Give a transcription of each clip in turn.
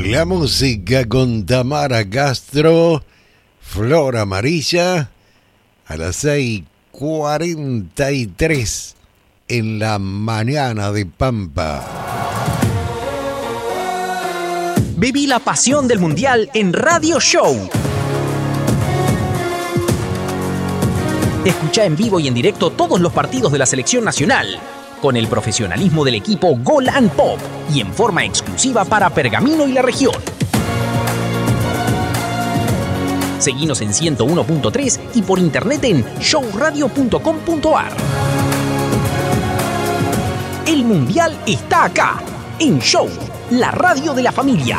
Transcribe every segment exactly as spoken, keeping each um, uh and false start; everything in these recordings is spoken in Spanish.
La música con Tamara Castro, Flor Amarilla, a las seis cuarenta y tres en la mañana de Pampa. Viví la pasión del Mundial en Radio Show. Escucha en vivo y en directo todos los partidos de la selección nacional, con el profesionalismo del equipo Gol and Pop y en forma exclusiva para Pergamino y la región. Seguinos en ciento uno punto tres y por internet en show radio punto com punto a r. El Mundial está acá, en Show, la radio de la familia.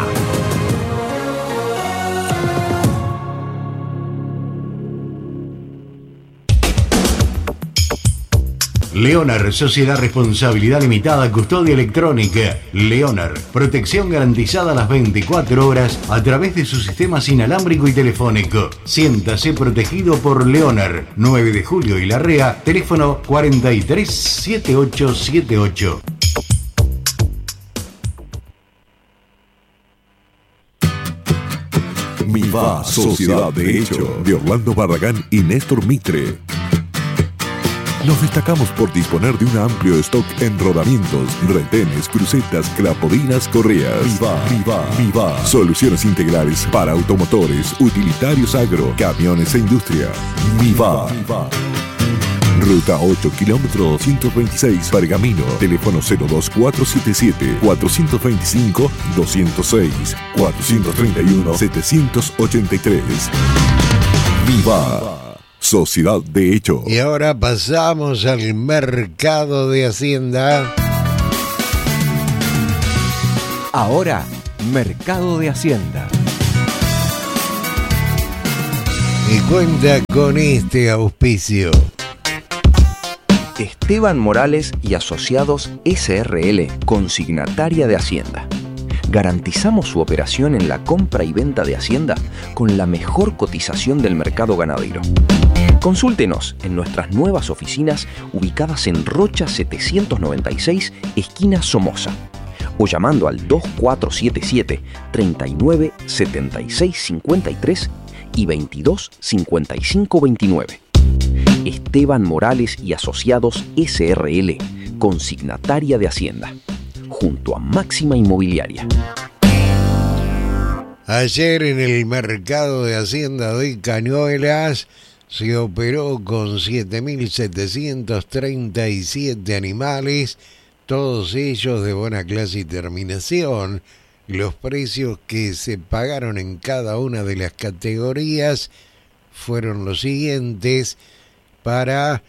Leonard, Sociedad Responsabilidad Limitada, Custodia Electrónica. Leonard, protección garantizada las veinticuatro horas a través de su sistemas inalámbrico y telefónico. Siéntase protegido por Leonard. nueve de julio y Larrea, teléfono cuarenta y tres setenta y ocho setenta y ocho. Miva, Sociedad de Hecho, de Orlando Barragán y Néstor Mitre. Nos destacamos por disponer de un amplio stock en rodamientos, retenes, crucetas, clapodinas, correas. Miva, Miva, Miva. Soluciones integrales para automotores, utilitarios agro, camiones e industria. Miva. Ruta ocho, kilómetro doscientos veintiséis, Pergamino. Teléfono cero dos cuatro siete siete, cuatro dos cinco, dos cero seis, cuatro tres uno, siete ocho tres. Miva. Sociedad de Hecho. Y ahora pasamos al mercado de Hacienda. Ahora, Mercado de Hacienda. Y cuenta con este auspicio. Esteban Morales y Asociados S R L, consignataria de Hacienda. Garantizamos su operación en la compra y venta de Hacienda con la mejor cotización del mercado ganadero. Consúltenos en nuestras nuevas oficinas ubicadas en Rocha setecientos noventa y seis, esquina Somoza, o llamando al dos cuatro siete siete, treinta y nueve, setenta y seis cincuenta y tres y veintidós cincuenta y cinco veintinueve. Esteban Morales y Asociados S R L, consignataria de Hacienda, junto a Máxima Inmobiliaria. Ayer en el mercado de Hacienda de Cañuelas se operó con siete mil setecientos treinta y siete animales, todos ellos de buena clase y terminación. Los precios que se pagaron en cada una de las categorías fueron los siguientes. Para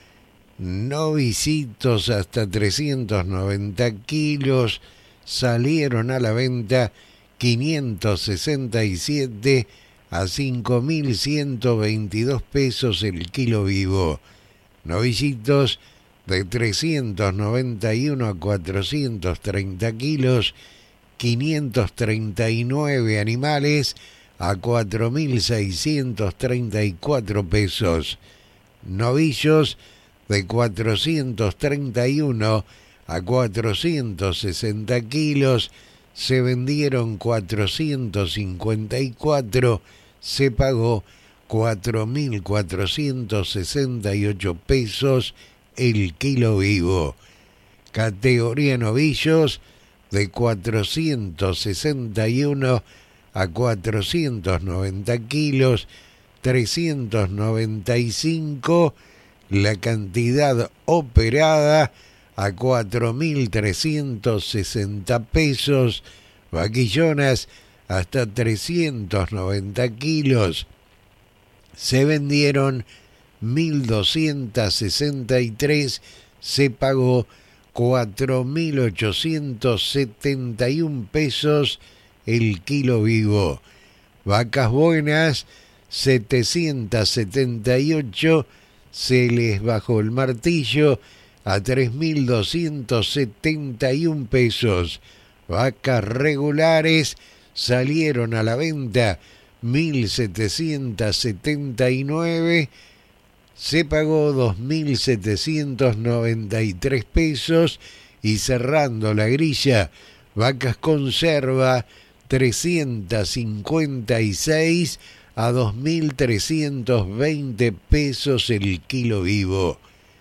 novicitos hasta trescientos noventa kilos salieron a la venta quinientos sesenta y siete a cinco mil ciento veintidós pesos el kilo vivo. Novicitos de trescientos noventa y uno a cuatrocientos treinta kilos, quinientos treinta y nueve animales a cuatro mil seiscientos treinta y cuatro pesos. Novillos de cuatrocientos treinta y uno a cuatrocientos sesenta kilos se vendieron cuatrocientos cincuenta y cuatro, se pagó cuatro mil cuatrocientos sesenta y ocho pesos el kilo vivo. Categoría novillos de cuatrocientos sesenta y uno a cuatrocientos noventa kilos, trescientos noventa y cinco, la cantidad operada a cuatro mil trescientos sesenta pesos, vaquillonas hasta trescientos noventa kilos, se vendieron mil doscientos sesenta y tres, se pagó cuatro mil ochocientos setenta y uno pesos el kilo vivo. Vacas buenas, setecientos setenta y ocho, se les bajó el martillo a tres mil doscientos setenta y uno pesos. Vacas regulares salieron a la venta mil setecientos setenta y nueve, se pagó dos mil setecientos noventa y tres pesos y cerrando la grilla, vacas conserva trescientos cincuenta y seis a dos mil trescientos veinte pesos el kilo vivo.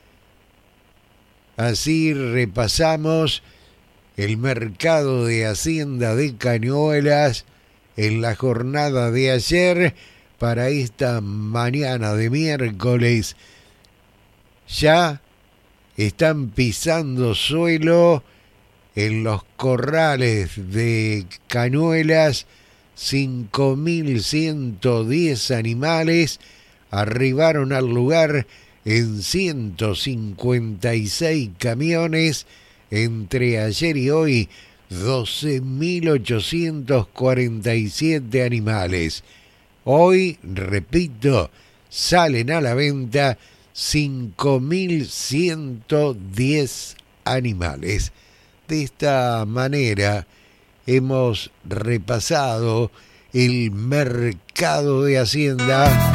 Así repasamos el mercado de Hacienda de Cañuelas en la jornada de ayer para esta mañana de miércoles. Ya están pisando suelo en los corrales de Cañuelas cinco mil ciento diez animales. Arribaron al lugar en ciento cincuenta y seis camiones. Entre ayer y hoy, doce mil ochocientos cuarenta y siete animales. Hoy, repito, salen a la venta cinco mil ciento diez animales. De esta manera hemos repasado el mercado de Hacienda.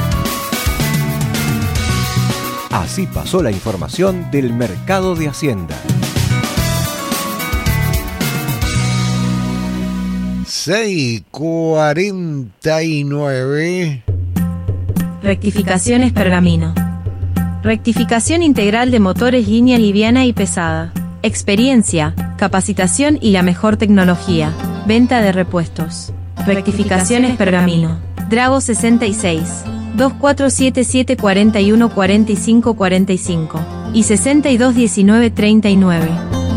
Así pasó la información del mercado de Hacienda. seis cuarenta y nueve. Rectificaciones Pergamino. Rectificación integral de motores línea liviana y pesada. Experiencia, capacitación y la mejor tecnología. Venta de repuestos. Rectificaciones Pergamino. Drago sesenta y seis, dos cuatro siete siete cuatro uno cuatro cinco cuatro cinco y sesenta y dos diecinueve treinta y nueve.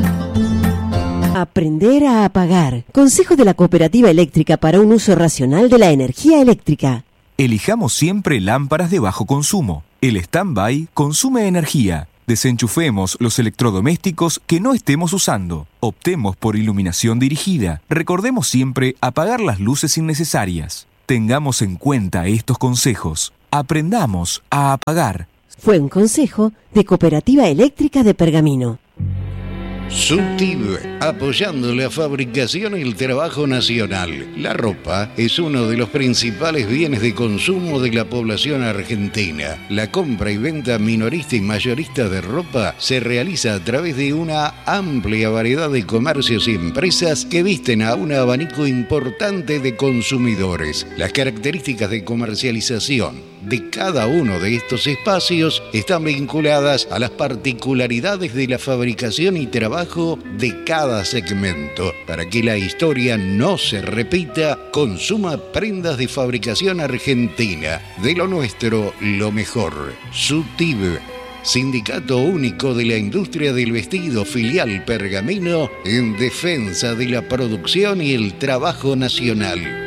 Aprender a apagar. Consejo de la Cooperativa Eléctrica para un uso racional de la energía eléctrica. Elijamos siempre lámparas de bajo consumo. El stand-by consume energía. Desenchufemos los electrodomésticos que no estemos usando. Optemos por iluminación dirigida. Recordemos siempre apagar las luces innecesarias. Tengamos en cuenta estos consejos. Aprendamos a apagar. Fue un consejo de Cooperativa Eléctrica de Pergamino. SUTIB, apoyando la fabricación y el trabajo nacional. La ropa es uno de los principales bienes de consumo de la población argentina. La compra y venta minorista y mayorista de ropa se realiza a través de una amplia variedad de comercios y empresas que visten a un abanico importante de consumidores. Las características de comercialización de cada uno de estos espacios están vinculadas a las particularidades de la fabricación y trabajo de cada segmento. Para que la historia no se repita, consuma prendas de fabricación argentina. De lo nuestro, lo mejor. SUTIB, Sindicato Único de la Industria del Vestido, filial Pergamino, en defensa de la producción y el trabajo nacional.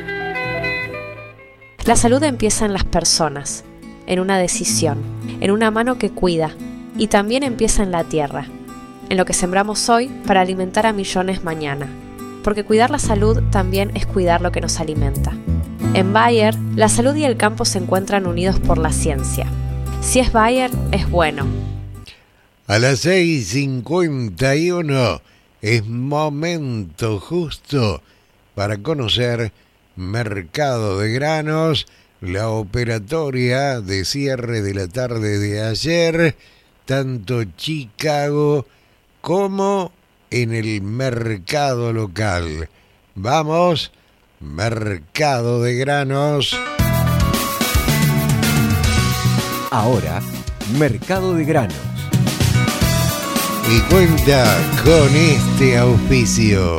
La salud empieza en las personas, en una decisión, en una mano que cuida, y también empieza en la tierra, en lo que sembramos hoy para alimentar a millones mañana, porque cuidar la salud también es cuidar lo que nos alimenta. En Bayer, la salud y el campo se encuentran unidos por la ciencia. Si es Bayer, es bueno. A las seis cincuenta y uno es momento justo para conocer Mercado de Granos, la operatoria de cierre de la tarde de ayer, tanto Chicago como en el mercado local. Vamos, Mercado de Granos. Ahora, Mercado de Granos. Y cuenta con este auspicio.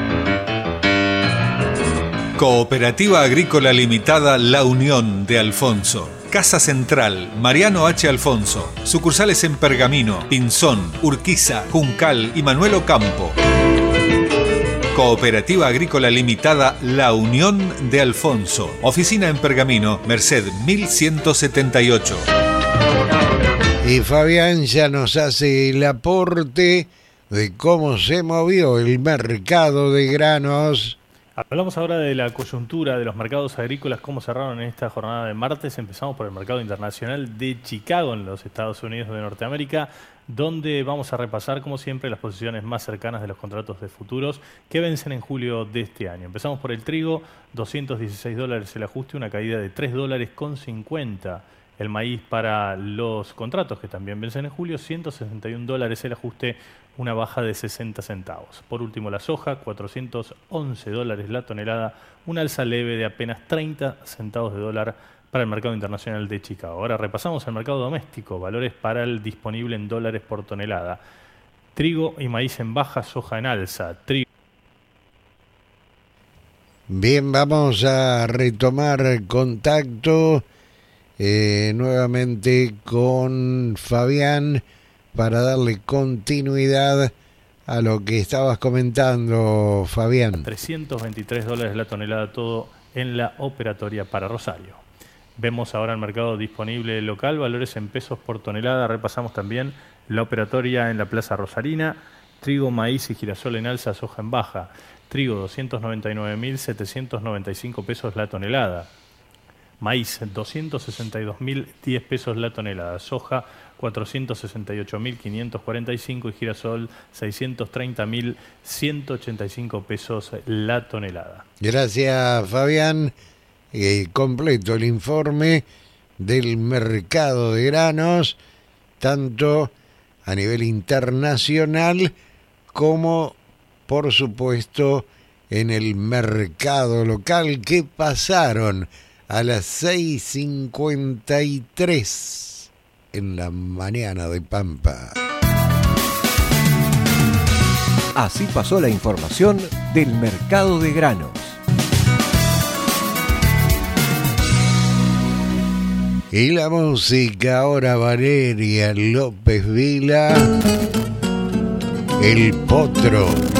Cooperativa Agrícola Limitada La Unión de Alfonso. Casa Central, Mariano H. Alfonso. Sucursales en Pergamino, Pinzón, Urquiza, Juncal y Manuel Ocampo. Cooperativa Agrícola Limitada La Unión de Alfonso. Oficina en Pergamino, Merced mil ciento setenta y ocho. Y Fabián ya nos hace el aporte de cómo se movió el mercado de granos. Hablamos ahora de la coyuntura de los mercados agrícolas, cómo cerraron en esta jornada de martes. Empezamos por el mercado internacional de Chicago en los Estados Unidos de Norteamérica, donde vamos a repasar, como siempre, las posiciones más cercanas de los contratos de futuros que vencen en julio de este año. Empezamos por el trigo, doscientos dieciséis dólares el ajuste, una caída de tres dólares con cincuenta. El maíz para los contratos que también vencen en julio, ciento sesenta y un dólares el ajuste, una baja de sesenta centavos. Por último, la soja, cuatrocientos once dólares la tonelada, un alza leve de apenas treinta centavos de dólar para el mercado internacional de Chicago. Ahora repasamos el mercado doméstico, valores para el disponible en dólares por tonelada. Trigo y maíz en baja, soja en alza. Trigo. Bien, vamos a retomar contacto eh, nuevamente con Fabián para darle continuidad a lo que estabas comentando, Fabián. trescientos veintitrés dólares la tonelada, todo en la operatoria para Rosario. Vemos ahora el mercado disponible local, valores en pesos por tonelada. Repasamos también la operatoria en la Plaza Rosarina. Trigo, maíz y girasol en alza, soja en baja. Trigo, doscientos noventa y nueve mil setecientos noventa y cinco pesos la tonelada. Maíz, doscientos sesenta y dos mil diez pesos la tonelada. Soja, cuatrocientos sesenta y ocho mil quinientos cuarenta y cinco y girasol, seiscientos treinta mil ciento ochenta y cinco pesos la tonelada. Gracias, Fabián. Eh, completo el informe del mercado de granos, tanto a nivel internacional como, por supuesto, en el mercado local, que pasaron a las seis cincuenta y tres en la mañana de Pampa. Así pasó la información del mercado de granos. Y la música ahora, Valeria López Vila, El Potro.